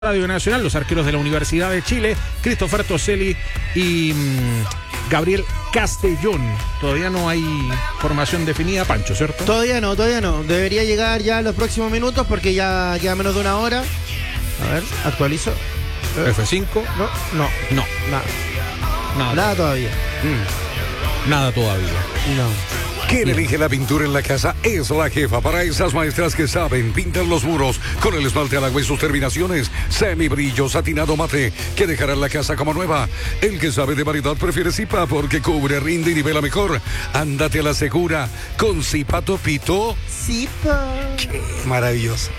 Radio Nacional, los arqueros de la Universidad de Chile, Christopher Toselli y Gabriel Castellón. Todavía no hay formación definida, Pancho, ¿cierto? Todavía no. Debería llegar ya en los próximos minutos porque ya menos de una hora. A ver, actualizo. F5. No. Nada todavía. Nada todavía. No. ¿Quién elige la pintura en la casa? Es la jefa. Para esas maestras que saben pintar los muros con el esmalte al agua y sus terminaciones, semibrillo, satinado mate, que dejarán la casa como nueva. El que sabe de variedad prefiere Zipa porque cubre, rinde y nivela mejor. Ándate a la segura con Zipa Topito. Zipa. ¡Qué maravilloso!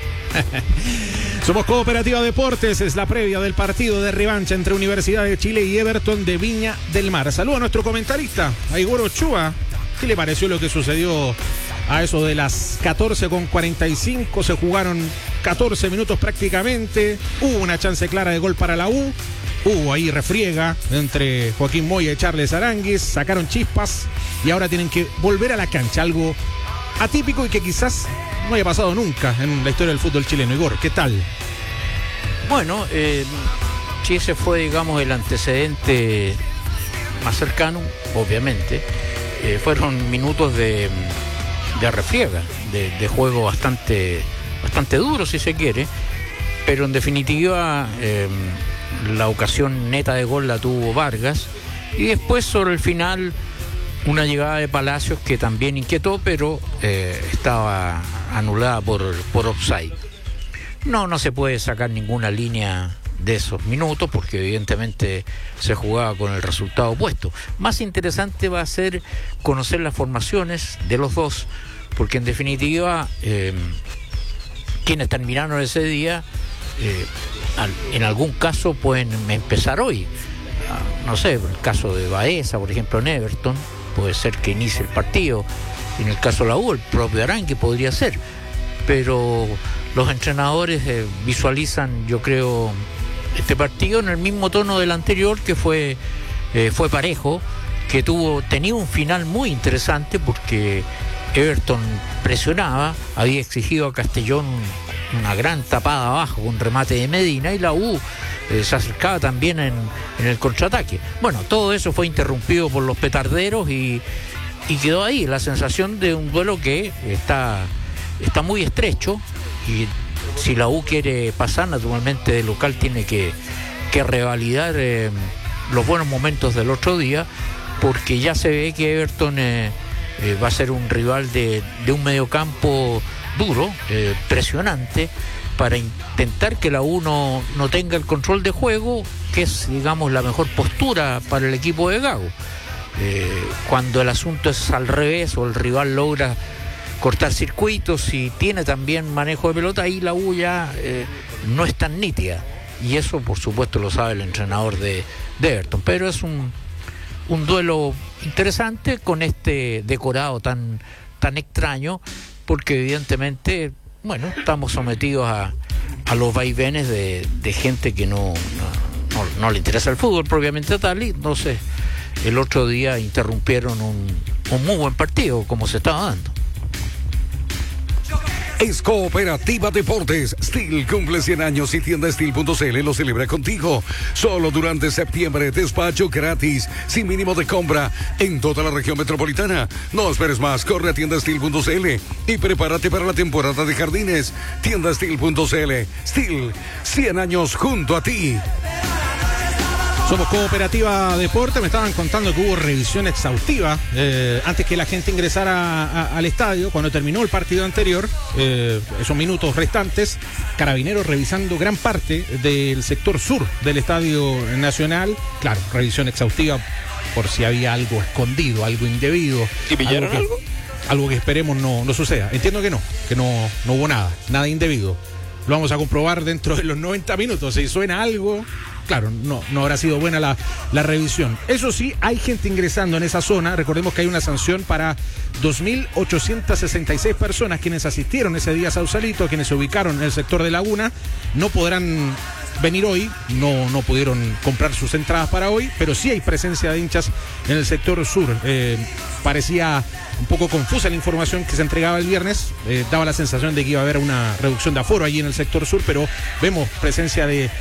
Somos Cooperativa Deportes, es la previa del partido de revancha entre Universidad de Chile y Everton de Viña del Mar. Saludo a nuestro comentarista, a Igor Ochoa. ¿Qué le pareció lo que sucedió a eso de las 14:45? Se jugaron 14 minutos prácticamente. Hubo una chance clara de gol para la U. Hubo ahí refriega entre Joaquín Moya y Charles Aránguiz. Sacaron chispas y ahora tienen que volver a la cancha. Algo atípico y que quizás no haya pasado nunca en la historia del fútbol chileno. Igor, ¿qué tal? Bueno, sí, ese fue, digamos, el antecedente más cercano, obviamente. Fueron minutos de refriega, de juego bastante duro, si se quiere, pero en definitiva la ocasión neta de gol la tuvo Vargas, y después sobre el final una llegada de Palacios que también inquietó, pero estaba anulada por offside. No se puede sacar ninguna línea de esos minutos porque evidentemente se jugaba con el resultado opuesto. Más interesante va a ser conocer las formaciones de los dos, porque en definitiva quienes terminaron ese día en algún caso pueden empezar hoy. No sé, el caso de Baeza, por ejemplo, en Everton, puede ser que inicie el partido. En el caso de la U, el propio Aránguiz podría ser, pero los entrenadores visualizan, yo creo, este partido en el mismo tono del anterior, que fue parejo, que tenía un final muy interesante porque Everton presionaba, había exigido a Castellón una gran tapada abajo con remate de Medina, y la U se acercaba también en el contraataque. Bueno, todo eso fue interrumpido por los petarderos y quedó ahí la sensación de un duelo que está muy estrecho, y si la U quiere pasar, naturalmente de local tiene que revalidar los buenos momentos del otro día, porque ya se ve que Everton va a ser un rival de un mediocampo duro, presionante, para intentar que la U no tenga el control de juego, que es, digamos, la mejor postura para el equipo de Gago. Cuando el asunto es al revés o el rival logra cortar circuitos y tiene también manejo de pelota, ahí la U ya no es tan nítida, y eso por supuesto lo sabe el entrenador de Everton, pero es un duelo interesante con este decorado tan extraño, porque evidentemente, bueno, estamos sometidos a los vaivenes de gente que no le interesa el fútbol propiamente tal, y entonces el otro día interrumpieron un muy buen partido como se estaba dando. Es Cooperativa Deportes. Steel cumple 100 años y tienda Steel.cl lo celebra contigo. Solo durante septiembre, despacho gratis, sin mínimo de compra, en toda la región metropolitana. No esperes más, corre a tienda Steel.cl y prepárate para la temporada de jardines. Tienda Steel.cl. Steel, 100 años junto a ti. Somos Cooperativa Deporte. Me estaban contando que hubo revisión exhaustiva antes que la gente ingresara al estadio. Cuando terminó el partido anterior, esos minutos restantes, Carabineros revisando gran parte del sector sur del Estadio Nacional. Claro, revisión exhaustiva por si había algo escondido, algo indebido. ¿Y pillaron algo? Algo que esperemos no suceda. Entiendo que no hubo nada indebido. Lo vamos a comprobar dentro de los 90 minutos. Si suena algo, claro, no habrá sido buena la revisión. Eso sí, hay gente ingresando en esa zona. Recordemos que hay una sanción para 2.866 personas quienes asistieron ese día a Sausalito, quienes se ubicaron en el sector de Laguna. No podrán venir hoy, no pudieron comprar sus entradas para hoy, pero sí hay presencia de hinchas en el sector sur. Parecía un poco confusa la información que se entregaba el viernes. Daba la sensación de que iba a haber una reducción de aforo allí en el sector sur, pero vemos presencia de